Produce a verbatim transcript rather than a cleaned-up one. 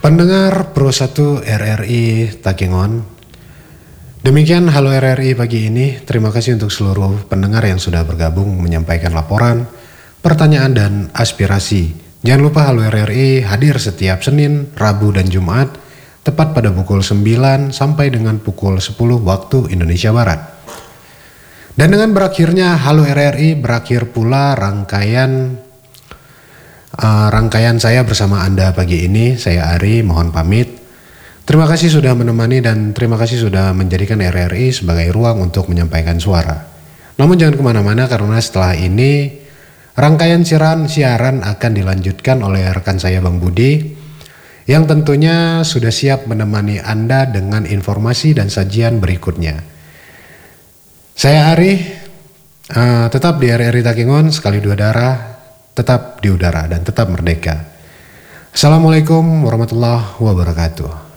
Pendengar Pro satu R R I Takengon, demikian Halo R R I pagi ini. Terima kasih untuk seluruh pendengar yang sudah bergabung menyampaikan laporan, pertanyaan dan aspirasi. Jangan lupa Halo R R I hadir setiap Senin, Rabu dan Jumat tepat pada pukul sembilan sampai dengan pukul sepuluh waktu Indonesia Barat. Dan dengan berakhirnya Halo R R I berakhir pula rangkaian Uh, rangkaian saya bersama Anda pagi ini. Saya Ari, mohon pamit. Terima kasih sudah menemani dan terima kasih sudah menjadikan R R I sebagai ruang untuk menyampaikan suara. Namun jangan kemana-mana karena setelah ini rangkaian siaran siaran akan dilanjutkan oleh rekan saya Bang Budi yang tentunya sudah siap menemani Anda dengan informasi dan sajian berikutnya. Saya Ari, uh, tetap di R R I Takengon, sekali dua darah, tetap di udara dan tetap merdeka. Assalamualaikum warahmatullahi wabarakatuh.